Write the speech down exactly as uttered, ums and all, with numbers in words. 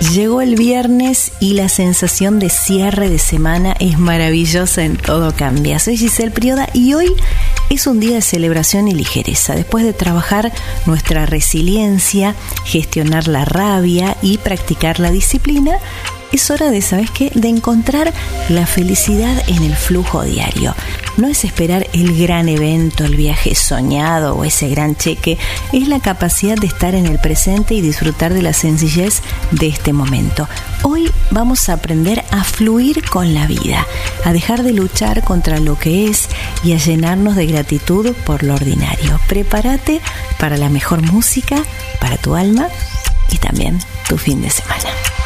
Llegó el viernes y la sensación de cierre de semana es maravillosa en Todo Cambia. Soy Giselle Prioda y hoy es un día de celebración y ligereza. Después de trabajar nuestra resiliencia, gestionar la rabia y practicar la disciplina, es hora de, ¿sabes qué?, de encontrar la felicidad en el flujo diario. No es esperar el gran evento, el viaje soñado o ese gran cheque. Es la capacidad de estar en el presente y disfrutar de la sencillez de este momento. Hoy vamos a aprender a fluir con la vida, a dejar de luchar contra lo que es y a llenarnos de gratitud por lo ordinario. Prepárate para la mejor música, para tu alma y también tu fin de semana.